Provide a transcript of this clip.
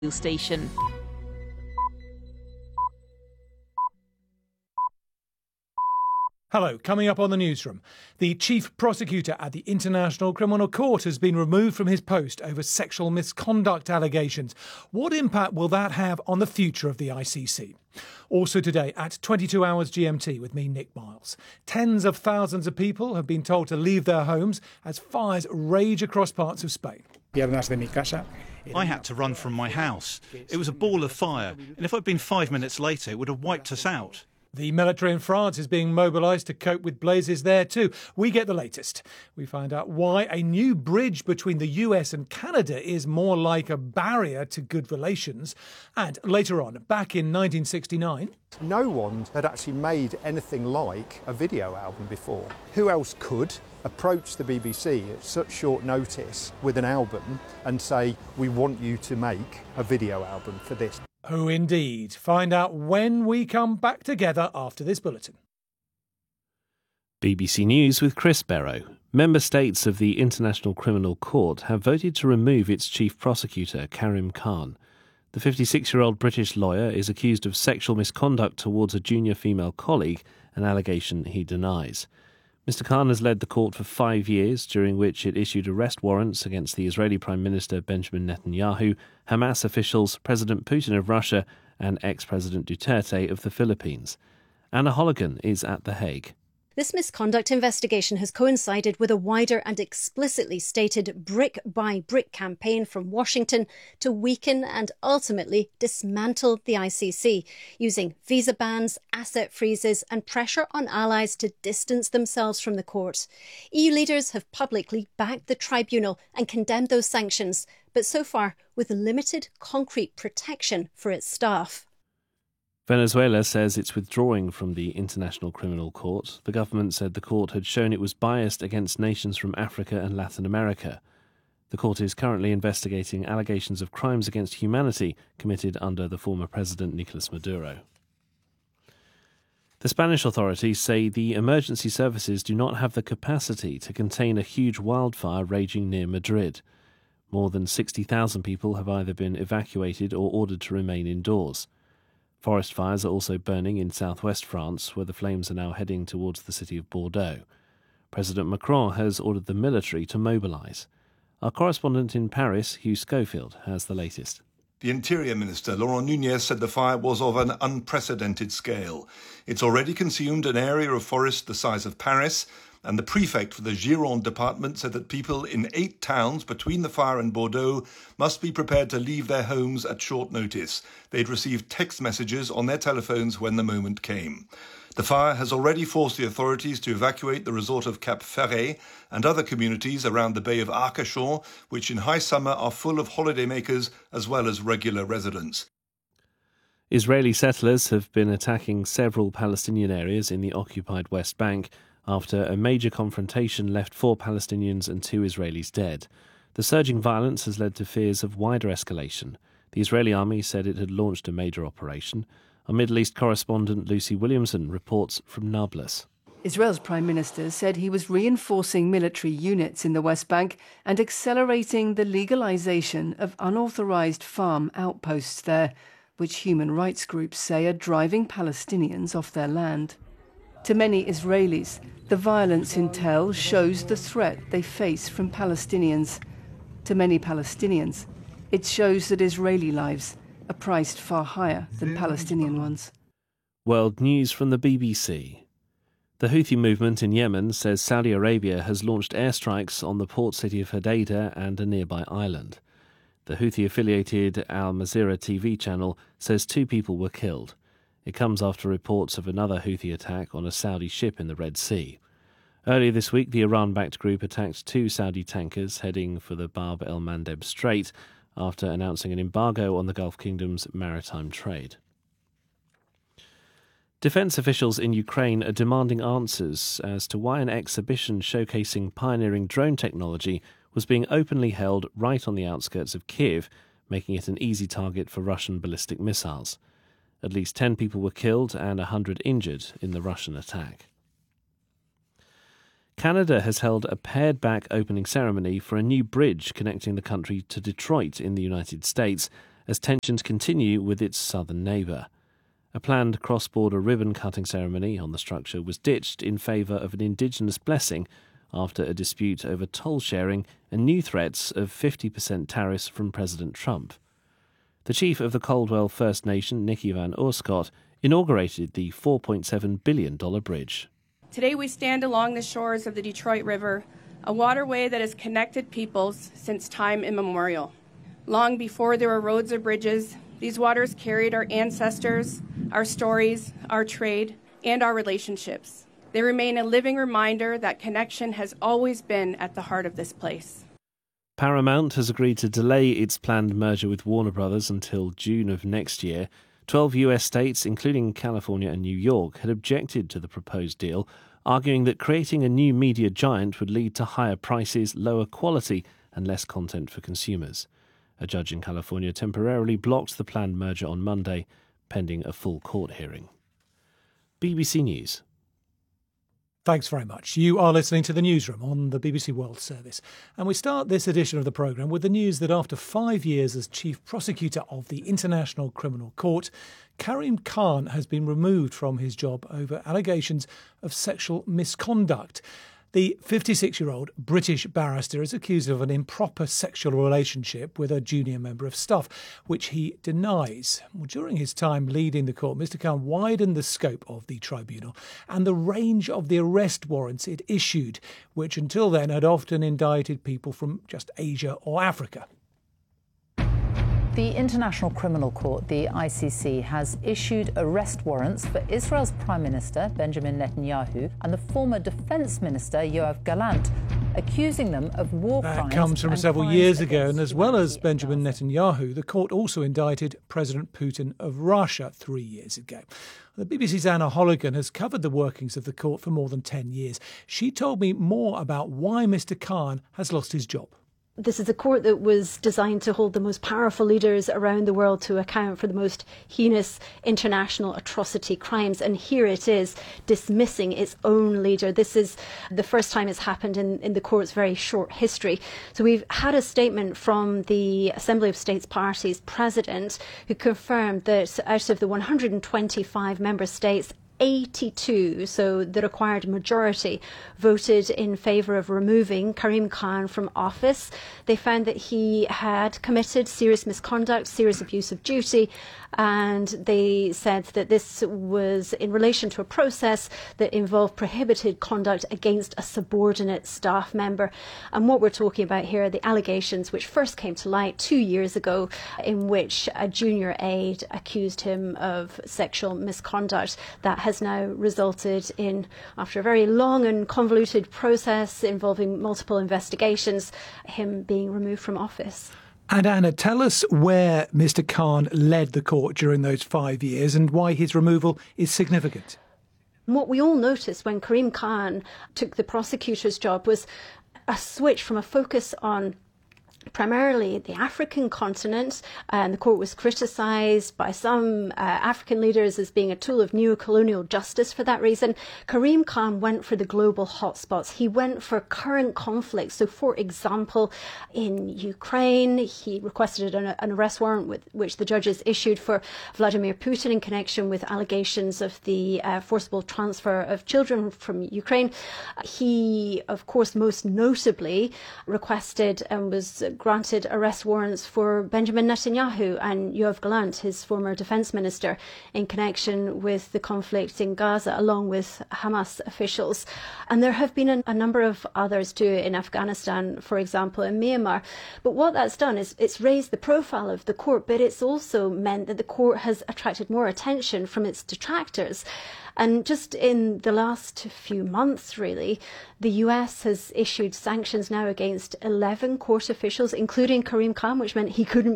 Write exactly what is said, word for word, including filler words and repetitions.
station. Hello, coming up on the newsroom. The chief prosecutor at the International Criminal Court has been removed from his post over sexual misconduct allegations. What impact will that have on the future of the I C C? Also today at twenty-two hours G M T with me, Nick Miles. Tens of thousands of people have been told to leave their homes as fires rage across parts of Spain. I had to run from my house. It was a ball of fire, and if I'd been five minutes later, it would have wiped us out. The military in France is being mobilised to cope with blazes there too. We get the latest. We find out why a new bridge between the U S and Canada is more like a barrier to good relations. And later on, back in nineteen sixty-nine... No one had actually made anything like a video album before. Who else could approach the B B C at such short notice with an album and say, we want you to make a video album for this? Oh, indeed. Find out when we come back together after this bulletin. B B C News with Chris Barrow. Member states of the International Criminal Court have voted to remove its chief prosecutor, Karim Khan. The fifty-six-year-old British lawyer is accused of sexual misconduct towards a junior female colleague, an allegation he denies. Mister Khan has led the court for five years, during which it issued arrest warrants against the Israeli Prime Minister Benjamin Netanyahu, Hamas officials, President Putin of Russia and ex-President Duterte of the Philippines. Anna Holligan is at The Hague. This misconduct investigation has coincided with a wider and explicitly stated brick-by-brick campaign from Washington to weaken and ultimately dismantle the I C C, using visa bans, asset freezes and pressure on allies to distance themselves from the court. E U leaders have publicly backed the tribunal and condemned those sanctions, but so far with limited concrete protection for its staff. Venezuela says it's withdrawing from the International Criminal Court. The government said the court had shown it was biased against nations from Africa and Latin America. The court is currently investigating allegations of crimes against humanity committed under the former president Nicolas Maduro. The Spanish authorities say the emergency services do not have the capacity to contain a huge wildfire raging near Madrid. More than sixty thousand people have either been evacuated or ordered to remain indoors. Forest fires are also burning in southwest France, where the flames are now heading towards the city of Bordeaux. President Macron has ordered the military to mobilise. Our correspondent in Paris, Hugh Schofield, has the latest. The Interior Minister, Laurent Nunez, said the fire was of an unprecedented scale. It's already consumed an area of forest the size of Paris, and the prefect for the Gironde department said that people in eight towns between the fire and Bordeaux must be prepared to leave their homes at short notice. They'd received text messages on their telephones when the moment came. The fire has already forced the authorities to evacuate the resort of Cap Ferret and other communities around the Bay of Arcachon, which in high summer are full of holidaymakers as well as regular residents. Israeli settlers have been attacking several Palestinian areas in the occupied West Bank after a major confrontation left four Palestinians and two Israelis dead. The surging violence has led to fears of wider escalation. The Israeli army said it had launched a major operation. Our Middle East correspondent Lucy Williamson reports from Nablus. Israel's Prime Minister said he was reinforcing military units in the West Bank and accelerating the legalization of unauthorized farm outposts there, which human rights groups say are driving Palestinians off their land. To many Israelis, the violence in Tel shows the threat they face from Palestinians. To many Palestinians, it shows that Israeli lives are priced far higher than Palestinian ones. World news from the B B C. The Houthi movement in Yemen says Saudi Arabia has launched airstrikes on the port city of Hodeidah and a nearby island. The Houthi-affiliated Al Mazira T V channel says two people were killed. It comes after reports of another Houthi attack on a Saudi ship in the Red Sea. Earlier this week, the Iran-backed group attacked two Saudi tankers heading for the Bab el-Mandeb Strait after announcing an embargo on the Gulf Kingdom's maritime trade. Defence officials in Ukraine are demanding answers as to why an exhibition showcasing pioneering drone technology was being openly held right on the outskirts of Kiev, making it an easy target for Russian ballistic missiles. At least ten people were killed and one hundred injured in the Russian attack. Canada has held a pared-back opening ceremony for a new bridge connecting the country to Detroit in the United States as tensions continue with its southern neighbour. A planned cross-border ribbon-cutting ceremony on the structure was ditched in favour of an indigenous blessing after a dispute over toll sharing and new threats of fifty percent tariffs from President Trump. The chief of the Caldwell First Nation, Nikki Van Orscott, inaugurated the four point seven billion dollars bridge. Today we stand along the shores of the Detroit River, a waterway that has connected peoples since time immemorial. Long before there were roads or bridges, these waters carried our ancestors, our stories, our trade, and our relationships. They remain a living reminder that connection has always been at the heart of this place. Paramount has agreed to delay its planned merger with Warner Brothers until June of next year. Twelve U S states, including California and New York, had objected to the proposed deal, arguing that creating a new media giant would lead to higher prices, lower quality, and less content for consumers. A judge in California temporarily blocked the planned merger on Monday, pending a full court hearing. B B C News. Thanks very much. You are listening to The Newsroom on the B B C World Service. And we start this edition of the programme with the news that after five years as Chief Prosecutor of the International Criminal Court, Karim Khan has been removed from his job over allegations of sexual misconduct. The fifty-six-year-old British barrister is accused of an improper sexual relationship with a junior member of staff, which he denies. Well, during his time leading the court, Mr Khan widened the scope of the tribunal and the range of the arrest warrants it issued, which until then had often indicted people from just Asia or Africa. The International Criminal Court, the I C C, has issued arrest warrants for Israel's Prime Minister, Benjamin Netanyahu, and the former Defence Minister, Yoav Gallant, accusing them of war crimes. That comes from several years ago, and as well as Benjamin Netanyahu, the court also indicted President Putin of Russia three years ago. The B B C's Anna Holligan has covered the workings of the court for more than ten years. She told me more about why Mr Khan has lost his job. This is a court that was designed to hold the most powerful leaders around the world to account for the most heinous international atrocity crimes. And here it is dismissing its own leader. This is the first time it's happened in, in the court's very short history. So we've had a statement from the Assembly of States Parties president who confirmed that out of the one hundred twenty-five member states, eighty-two, so the required majority, voted in favour of removing Karim Khan from office. They found that he had committed serious misconduct, serious abuse of duty, and they said that this was in relation to a process that involved prohibited conduct against a subordinate staff member. And what we're talking about here are the allegations which first came to light two years ago, in which a junior aide accused him of sexual misconduct. That has now resulted in, after a very long and convoluted process involving multiple investigations, him being removed from office. And Anna, tell us where Mr Khan led the court during those five years and why his removal is significant. What we all noticed when Karim Khan took the prosecutor's job was a switch from a focus on primarily the African continent, and the court was criticised by some uh, African leaders as being a tool of neo-colonial justice for that reason. Karim Khan went for the global hotspots. He went for current conflicts. So, for example, in Ukraine, he requested an, an arrest warrant with, which the judges issued for Vladimir Putin in connection with allegations of the uh, forcible transfer of children from Ukraine. He, of course, most notably requested and was granted arrest warrants for Benjamin Netanyahu and Yoav Gallant, his former defence minister, in connection with the conflict in Gaza, along with Hamas officials. And there have been a, a number of others too, in Afghanistan, for example, in Myanmar. But what that's done is it's raised the profile of the court, but it's also meant that the court has attracted more attention from its detractors. And just in the last few months, really, the U S has issued sanctions now against eleven court officials, including Karim Khan, which meant he couldn't